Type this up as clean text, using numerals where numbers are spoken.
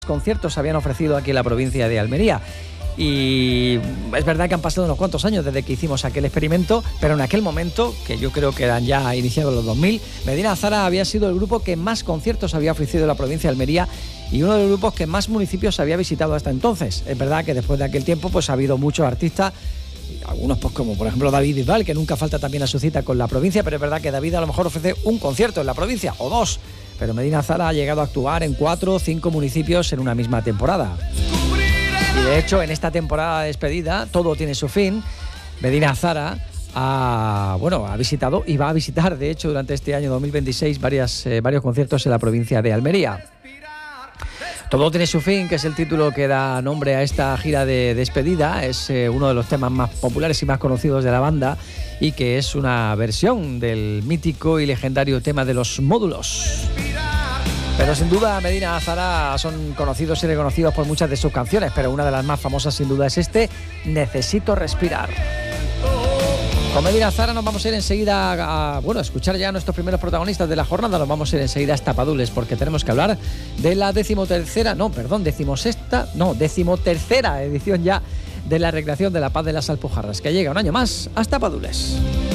conciertos se habían ofrecido aquí en la provincia de Almería. Y es verdad que han pasado unos cuantos años desde que hicimos aquel experimento, pero en aquel momento, que yo creo que eran ya iniciados los 2000, Medina Azara había sido el grupo que más conciertos había ofrecido en la provincia de Almería y uno de los grupos que más municipios había visitado hasta entonces. Es verdad que después de aquel tiempo pues ha habido muchos artistas, algunos pues como por ejemplo David Bisbal, que nunca falta también a su cita con la provincia, pero es verdad que David a lo mejor ofrece un concierto en la provincia o dos, pero Medina Azara ha llegado a actuar en 4 o 5 municipios en una misma temporada. Y de hecho, en esta temporada de despedida, todo tiene su fin. Medina Azara ha visitado y va a visitar, de hecho, durante este año 2026 varios conciertos en la provincia de Almería. Todo tiene su fin, que es el título que da nombre a esta gira de despedida. Es uno de los temas más populares y más conocidos de la banda y que es una versión del mítico y legendario tema de Los Módulos. Pero sin duda Medina Azara son conocidos y reconocidos por muchas de sus canciones, pero una de las más famosas sin duda es Necesito Respirar. Con Medina Azara nos vamos a ir enseguida a escuchar ya a nuestros primeros protagonistas de la jornada. Nos vamos a ir enseguida hasta Padules porque tenemos que hablar de la decimotercera edición ya de la Recreación de la Paz de las Alpujarras, que llega un año más hasta Padules.